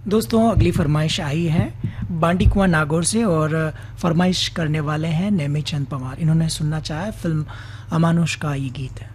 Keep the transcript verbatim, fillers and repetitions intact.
दोस्तों अगली फरमाइश आई है बांडी कुआं नागौर से और फरमाइश करने वाले हैं नेमी चंद पवार। इन्होंने सुनना चाहा फिल्म अमानुष का ये गीत है।